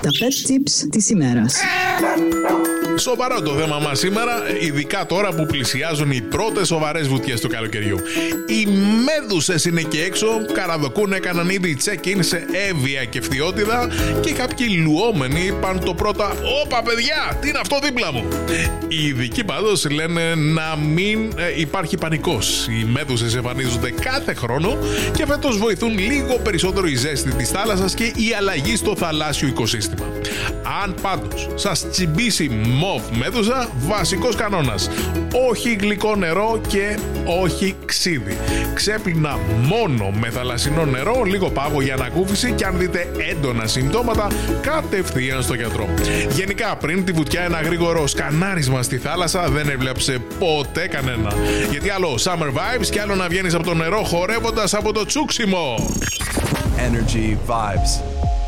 Τα pet tips της ημέρας. Σοβαρό το θέμα μας σήμερα, ειδικά τώρα που πλησιάζουν οι πρώτες σοβαρές βουτιές του καλοκαιριού. Οι μέδουσες είναι και έξω, καραδοκούν, έκαναν ήδη check-in σε Εύβοια και Φθιώτιδα και κάποιοι λουόμενοι είπαν το πρώτα «Όπα παιδιά, τι είναι αυτό δίπλα μου». Οι ειδικοί πάντως λένε να μην υπάρχει πανικός. Οι μέδουσες εμφανίζονται κάθε χρόνο και φέτος βοηθούν λίγο περισσότερο η ζέστη της θάλασσας και η αλλαγή στο θαλάσσιο οικοσύστημα. Αν πάντως σας τσιμπήσει μοβ μέδουσα, βασικός κανόνας: όχι γλυκό νερό και όχι ξύδι. Ξέπλυνα μόνο με θαλασσινό νερό, λίγο πάγο για ανακούφιση και αν δείτε έντονα συμπτώματα, κατευθείαν στο γιατρό. Γενικά, πριν τη βουτιά, ένα γρήγορο σκανάρισμα στη θάλασσα δεν έβλεψε ποτέ κανένα. Γιατί άλλο summer vibes και άλλο να βγαίνεις από το νερό χορεύοντας από το τσούξιμο. Energy Vibes.